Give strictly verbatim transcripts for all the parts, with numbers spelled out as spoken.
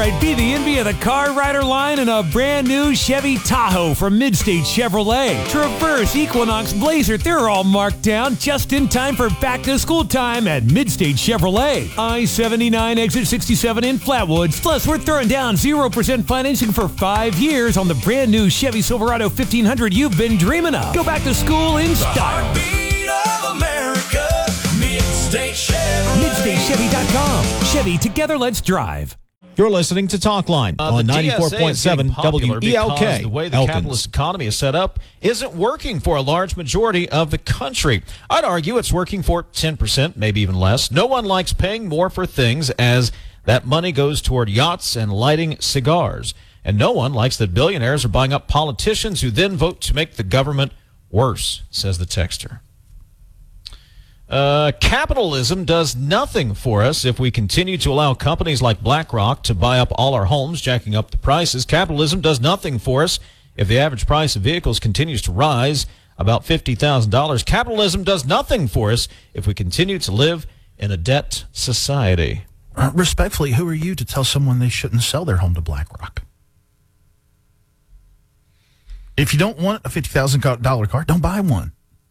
right, be the envy of the Car Rider line in a brand new Chevy Tahoe from Midstate Chevrolet. Traverse, Equinox, Blazer, they're all marked down just in time for back-to-school time at Midstate Chevrolet. I seventy-nine, exit sixty-seven in Flatwoods. Plus, we're throwing down zero percent financing for five years on the brand new Chevy Silverado fifteen hundred you've been dreaming of. Go back to school in style. Heartbeat of America, Midstate Chevrolet. Midstate Chevy dot com. Chevy, together let's drive. You're listening to Talkline Uh, on the ninety-four point seven W E L K. The way the Elkins. capitalist economy is set up isn't working for a large majority of the country. I'd argue it's working for ten percent, maybe even less. No one likes paying more for things as that money goes toward yachts and lighting cigars. And no one likes that billionaires are buying up politicians who then vote to make the government worse, says the texter. Uh, capitalism does nothing for us if we continue to allow companies like BlackRock to buy up all our homes, jacking up the prices. Capitalism does nothing for us if the average price of vehicles continues to rise about fifty thousand dollars. Capitalism does nothing for us if we continue to live in a debt society. Uh, respectfully, who are you to tell someone they shouldn't sell their home to BlackRock? If you don't want a fifty thousand dollars car, don't buy one.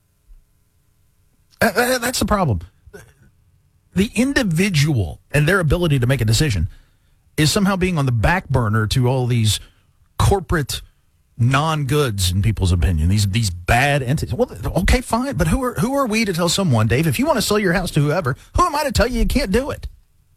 Uh, that's the problem. The individual and their ability to make a decision is somehow being on the back burner to all these corporate non-goods, in people's opinion, these these bad entities. Well, okay, fine, but who are who are we to tell someone, Dave, if you want to sell your house to whoever, who am I to tell you you can't do it?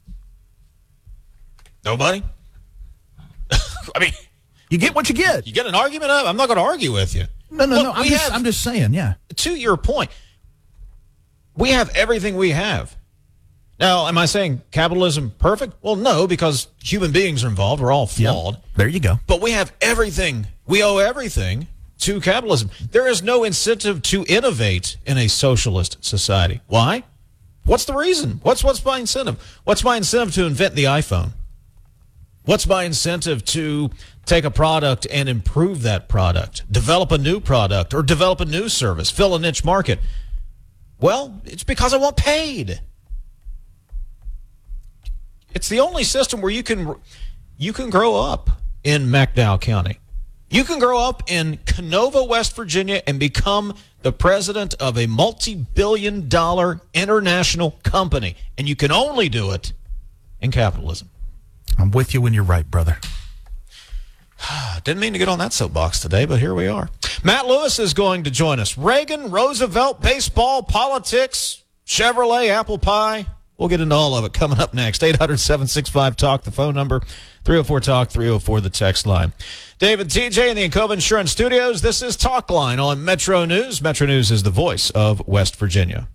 Nobody? I mean, you get what you get. You get an argument up? I'm not going to argue with you. No, no, Look, no. I'm we just, have- I'm just saying, yeah. To your point, we have everything we have. Now, am I saying capitalism perfect? Well, no, because human beings are involved. We're all flawed. Yep. There you go. But we have everything. We owe everything to capitalism. There is no incentive to innovate in a socialist society. Why? What's the reason? What's what's my incentive? What's my incentive to invent the iPhone? What's my incentive to take a product and improve that product, develop a new product, or develop a new service, fill a niche market? Well, it's because I want paid. It's the only system where you can you can grow up in McDowell County. You can grow up in Canova, West Virginia, and become the president of a multi-billion dollar international company. And you can only do it in capitalism. I'm with you when you're right, brother. Didn't mean to get on that soapbox today, but here we are. Matt Lewis is going to join us. Reagan, Roosevelt, baseball, politics, Chevrolet, apple pie. We'll get into all of it coming up next. eight hundred, seven six five, talk, the phone number. three oh four, talk, three oh four, the text line. David T J in the Encova Insurance Studios. This is Talkline on Metro News. Metro News is the voice of West Virginia.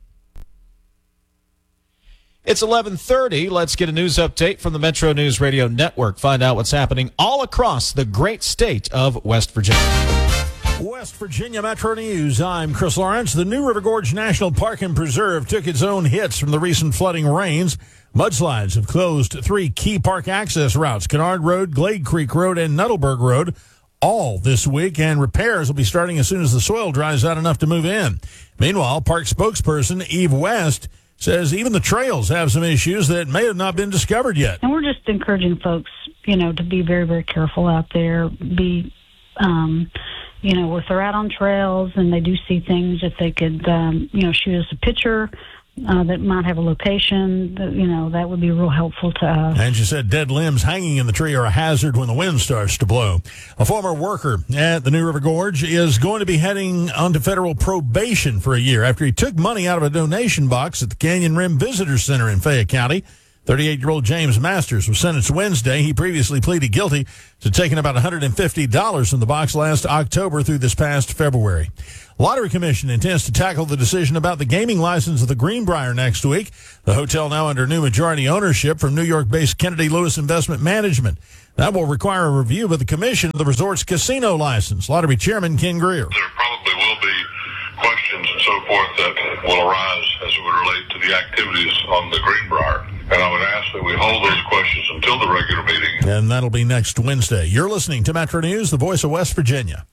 It's eleven thirty. Let's get a news update from the Metro News Radio Network. Find out what's happening all across the great state of West Virginia. West Virginia Metro News. I'm Chris Lawrence. The New River Gorge National Park and Preserve took its own hits from the recent flooding rains. Mudslides have closed three key park access routes, Kennard Road, Glade Creek Road, and Nuttleburg Road, all this week, and repairs will be starting as soon as the soil dries out enough to move in. Meanwhile, park spokesperson Eve West says even the trails have some issues that may have not been discovered yet. And we're just encouraging folks, you know, to be very, very careful out there. Be, um, you know, if they're out on trails and they do see things, if they could, um, you know, shoot us a picture uh, that might have a location, that, you know, that would be real helpful to us. And she said dead limbs hanging in the tree are a hazard when the wind starts to blow. A former worker at the New River Gorge is going to be heading onto federal probation for a year after he took money out of a donation box at the Canyon Rim Visitor Center in Fayette County. thirty-eight-year-old James Masters was sentenced Wednesday. He previously pleaded guilty to taking about one hundred fifty dollars from the box last October through this past February. Lottery Commission intends to tackle the decision about the gaming license of the Greenbrier next week. The hotel now under new majority ownership from New York-based Kennedy Lewis Investment Management. That will require a review by the commission of the resort's casino license. Lottery Chairman Ken Greer. There probably will be questions and so forth that will arise as it would relate to the activities on the Greenbrier. And I would ask that we hold those questions until the regular meeting. And that'll be next Wednesday. You're listening to Metro News, the voice of West Virginia.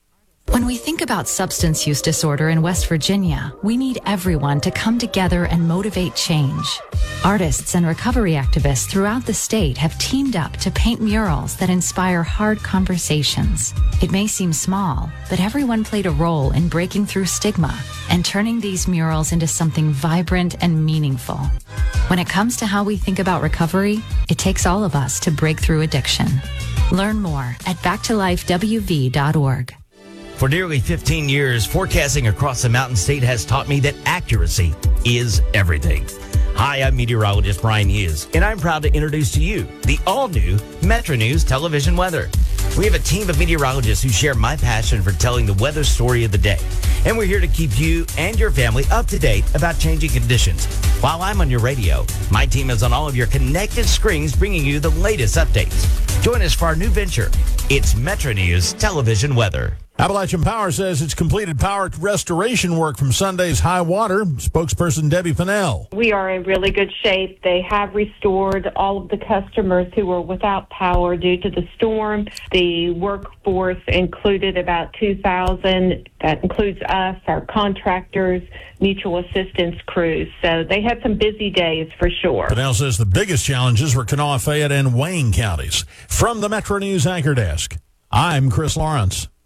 When we think about substance use disorder in West Virginia, we need everyone to come together and motivate change. Artists and recovery activists throughout the state have teamed up to paint murals that inspire hard conversations. It may seem small, but everyone played a role in breaking through stigma and turning these murals into something vibrant and meaningful. When it comes to how we think about recovery, it takes all of us to break through addiction. Learn more at back to life w v dot org. For nearly fifteen years, forecasting across the Mountain State has taught me that accuracy is everything. Hi, I'm meteorologist Brian Hughes, and I'm proud to introduce to you the all-new Metro News television weather. We have a team of meteorologists who share my passion for telling the weather story of the day. And we're here to keep you and your family up to date about changing conditions. While I'm on your radio, my team is on all of your connected screens bringing you the latest updates. Join us for our new venture. It's Metro News television weather. Appalachian Power says it's completed power restoration work from Sunday's high water. Spokesperson Debbie Fennell. We are in really good shape. They have restored all of the customers who were without power due to the storm. The workforce included about two thousand. That includes us, our contractors, mutual assistance crews. So they had some busy days for sure. Fennell says the biggest challenges were Kanawha, Fayette, and Wayne counties. From the Metro News Anchor Desk, I'm Chris Lawrence.